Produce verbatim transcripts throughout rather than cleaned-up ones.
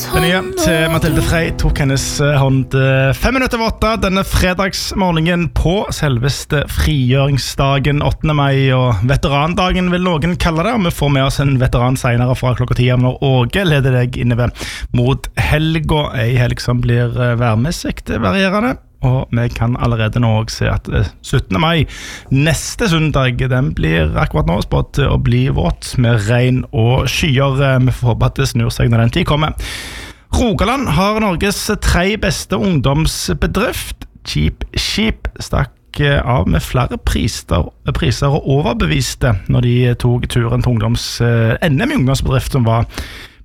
Den nye til Mathilde Frey tok hennes hånd fem minutter over åtte denne fredagsmorgenen på selveste frigjøringsdagen åttende mai, og veterandagen vil noen kalle det, og vi får med oss en veteran senere fra klokka ti når Åge leder deg innover mot helga, ei helg som blir værmessig varierende. Og vi kan allerede nå også se at syttende mai, neste søndag, den blir akkurat nå spådd til å bli våt med regn og skyer. Vi får håpe at det snur seg når den tid kommer. Rogaland har Norges tre beste ungdomsbedrift. Cheap Sheep stakk av med flere priser, priser og overbeviste når de tok turen til ungdoms, N M i ungdomsbedrift som var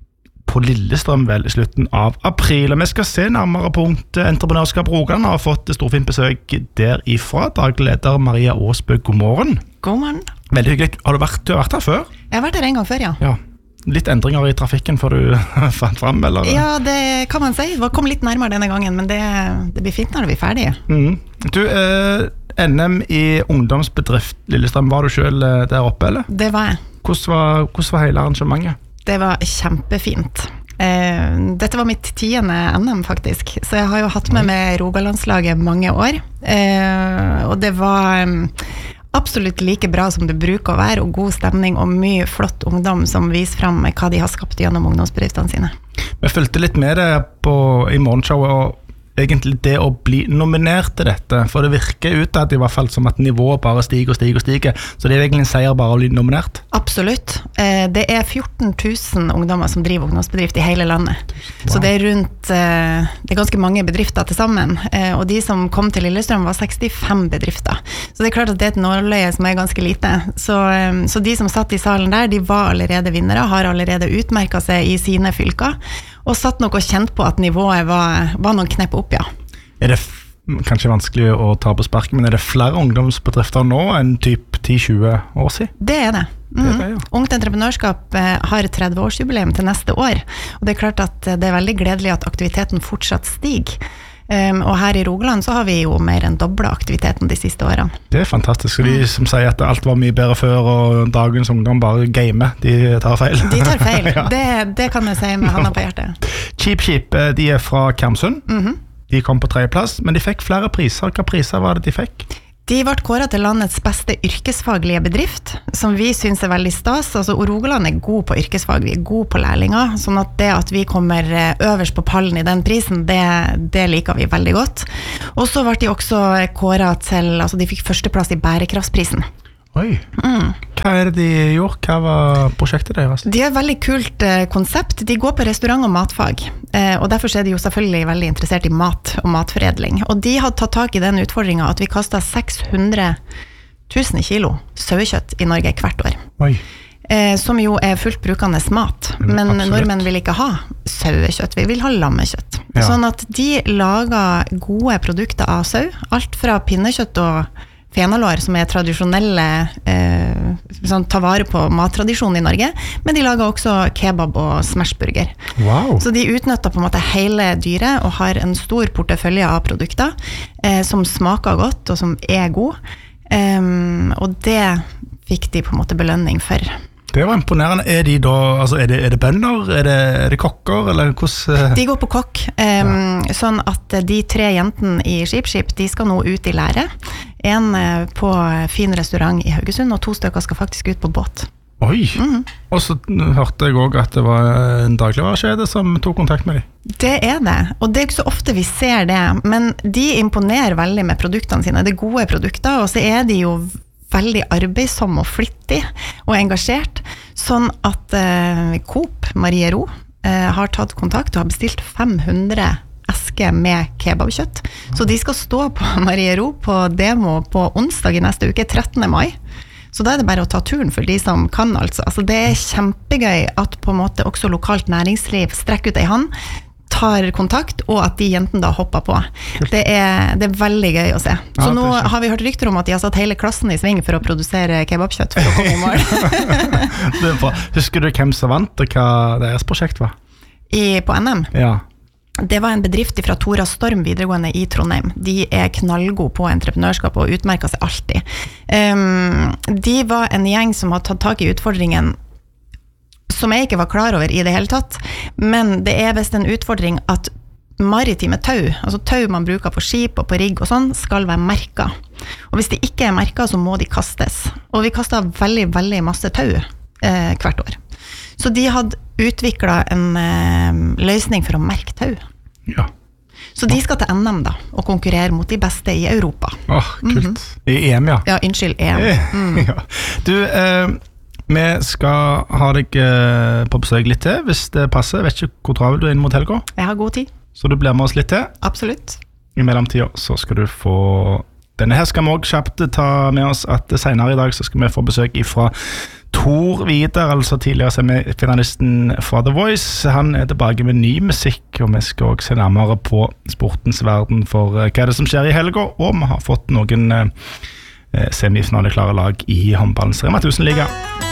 på Lillestrøm vel i slutten av april. Og vi skal se nærmere på Entreprenørskap Rogaland har fått storfint besøk derifra. Daglig leder Maria Aasbø, god morgen. God morgen. Veldig hyggelig. Har du vært, du har vært her før? Jeg har vært her en gang før, ja. Ja. Litt endringer i trafikken før du fant frem, eller? Ja, det kan man si. Det kom litt nærmere denne gangen, men det, det blir fint når vi er ferdige. Mm. Du, eh, N M i ungdomsbedrift Lillestrøm, var du selv der oppe, eller? Det var jeg. Hvordan var, hvordan var hele arrangementet? Det var kjempefint. Eh, dette var mitt tiende N M faktisk, så jeg har jo hatt med med Rogalandslaget mange år. Eh, og det var um, absolutt like bra som det bruker å være, og god stemning og mye flott ungdom som viser frem hva de har skapt gjennom ungdomsbedriftene sine. Vi fulgte litt med det på, i morgenshowet, og egentlig det å bli nominert til dette, for det virker ut at i hvert fall som at nivået bare stiger og stiger og stiger, så det er egentlig en seier bare å bli nominert. Absolutt. Det er fjorten tusen ungdommer som driver ungdomsbedrift i hele landet. Wow. Så det er rundt, det er ganske mange bedrifter til sammen, og de som kom til Lillestrøm var sekstifem bedrifter. Så det er klart at det er et nåløye som er ganske lite. Så, så de som satt i salen der, de var allerede vinnere, har allerede utmerket seg i sine fylker, og satt nok og kjent på at nivået var, var noen knepp opp, ja. Er det f- kanskje vanskelig å ta på sparken, men er det flere ungdomsbedrifter nå enn typ ti til tjue år siden? Det er det. Mm. det, er det ja. Ungt entreprenørskap har tretti-årsjubileum til neste år, og det er klart at det er veldig gledelig at aktiviteten fortsatt stiger. Um, og her i Rogaland så har vi jo mer enn doblet aktiviteten de siste årene. Det er fantastisk, og de som sier at alt var mye bedre før og dagens ungdom bare gamer, de tar feil. De tar feil, ja. det, det kan jeg si med handa på hjertet. Cheap Sheep, de er fra Karmsund, mm-hmm. De kom på tredje plass, men de fikk flere priser. Hva priser var det de fikk? De ble kåret til landets beste yrkesfaglige bedrift, som vi synes er veldig stas. Altså, Rogaland er god på yrkesfag, vi er god på lærlinger, sånn at det at vi kommer øverst på pallen i den prisen, det, det liker vi veldig godt. Og så ble de også kåret til, altså de fikk førsteplass i bærekraftsprisen. Oi, mm. Hva er det de gjorde? Hva var prosjektet deres? De har et veldig kult eh, konsept. De går på restaurant- og matfag, eh, og derfor er de jo selvfølgelig veldig interessert i mat og matforedling. Og de hadde tatt tak i den utfordringen at vi kastet seks hundre tusen kilo sauekjøtt i Norge hvert år. Oi. Eh, som jo er fullt brukende mat, mm, men absolutt. Nordmenn vil ikke ha sauekjøtt, vi vil ha lammekjøtt. Ja. Sånn at de lager gode produkter av sau, alt fra pinnekjøtt og fenalår, som er tradisjonelle, eh, sånn, ta vare på mattradisjonen i Norge, men de lager også kebab og smashburger. Wow. Så de utnytter på en måte hele dyret og har en stor portefølje av produkter eh, som smaker godt og som er god. Um, og det fikk de på en måte belønning for. Det var imponerende. Er de da, altså er det, er det bønder? Er det, er det kokker? Eller hvordan? De går på kokk, um, ja. Sånn at de tre jentene i Cheap Sheep, de skal nå ut i lære. En på fin restaurant i Haugesund, og to stykker skal faktisk ut på båt. Oi! Mm. Og så hørte jeg også at det var en dagligvarekjede som tok kontakt med dem. Det er det, og det er ikke så ofte vi ser det, men de imponerer veldig med produktene sine. Det er gode produkter, og så er de jo veldig arbeidsom og flittig og engasjert, sånn at eh, Coop, Marie Ro, eh, har tatt kontakt og har bestilt fem hundre esker med kebabkjøtt. Så de skal stå på Marie Ro på demo på onsdag i neste uke, trettende mai. Så da er det bare å ta turen for de som kan, altså. Altså det er kjempegøy at på en måte også lokalt næringsliv strekker ut ei hånd, tar kontakt, og at de jentene da hopper på. Det er, det er veldig gøy å se. Så ja, nå har vi hørt rykter om at de har satt hele klassen i sving for å produsere kebabkjøtt for å komme i mål. Det er bra. Husker du hvem som vant, og hva deres prosjekt var? I, på N M? Ja. Det var en bedrift fra Tora Storm videregående i Trondheim. De er knallgode på entreprenørskap og utmerker seg alltid. Um, de var en gjeng som har tatt tak i utfordringen som jeg ikke var klar over i det hele tatt. Men det er vist en utfordring at maritime tau, altså tau man bruker på skip og på rigg og sånn, skal være merket. Og hvis de ikke er merket, så må de kastes. Og vi kastet veldig, veldig masse tau eh, hvert år. Så de hadde utviklet en eh, løsning for å merke tau. Ja. Så de skal til N M da, og konkurrere mot de beste i Europa. Åh, kult. Mm-hmm. I E M, ja. Ja, unnskyld, E M. Mm. Ja. Du, eh, vi skal ha deg eh, på besøk litt til, hvis det passer. Jeg vet ikke hvor travel du er inn mot helga. Jeg har god tid. Så du blir med oss litt til. Absolutt. I mellomtiden så skal du få... Denne her skal vi også kjapt ta med oss at senere i dag så skal vi få besøk ifra Tor Vidar, altså tidligere semifinalisten fra The Voice. Han er tilbake med ny musikk, og vi skal også se nærmere på sportens verden for uh, hva er det som skjer i helga, og vi har fått noen uh, semifinaleklare lag i håndballens Rema tusen Liga.